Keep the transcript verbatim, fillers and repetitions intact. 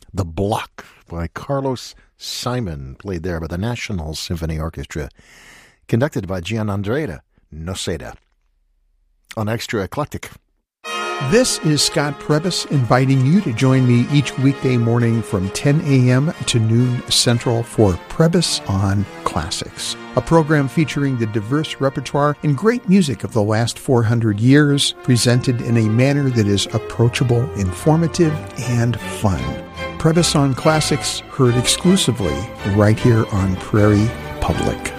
The Block by Carlos Simon, played there by the National Symphony Orchestra, conducted by Gianandrea Noseda. On Extra Eclectic. This is Scott Prebys inviting you to join me each weekday morning from ten a.m. to noon Central for Prebys on Classics, a program featuring the diverse repertoire and great music of the last four hundred years, presented in a manner that is approachable, informative, and fun. Prebys on Classics, heard exclusively right here on Prairie Public.